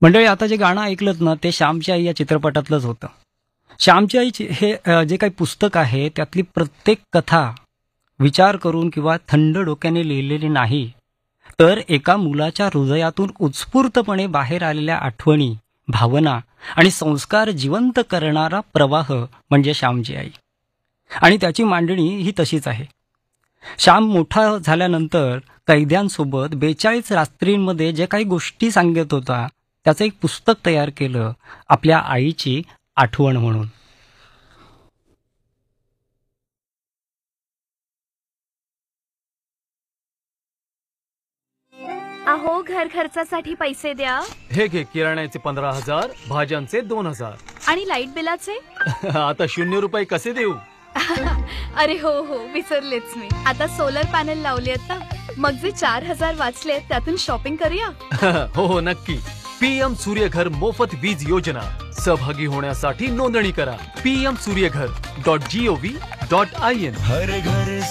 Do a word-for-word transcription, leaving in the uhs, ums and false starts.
मंडळी, आता जे गाणं ऐकलत ना ते श्यामची आई या चित्रपटातलंच होतं. श्यामची आई ची- हे अ, जे काही पुस्तक आहे त्यातली प्रत्येक कथा विचार करून किंवा थंड डोक्याने लिहिलेली नाही, तर एका मुलाच्या हृदयातून उत्स्फूर्तपणे बाहेर आलेल्या आठवणी, भावना आणि संस्कार जिवंत करणारा प्रवाह म्हणजे श्यामची आई. आणि त्याची मांडणी ही तशीच आहे. श्याम मोठा झाल्यानंतर कैद्यांसोबत बेचाळीस रात्रींमध्ये जे काही गोष्टी सांगत होता त्याचं एक पुस्तक तयार केलं आपल्या आईची आठवण म्हणून. अहो, घर खर्चासाठी पैसे द्या. हे घे किराण्याचे पंधरा हजार, भाज्यांचे दोन हजार. आणि लाईट बिलाचे? आता शून्य रुपये कसे देऊ? अरे हो हो, विसरलेच मी. आता सोलर पॅनल लावले आहेत ना, मग जे चार हजार वाचले त्यातून शॉपिंग करूया. हो हो नक्की. पीएम सूर्यघर मोफत वीज योजना सहभागी होण्यासाठी नोंदणी करा. PM Surya Ghar dot G O V dot I N.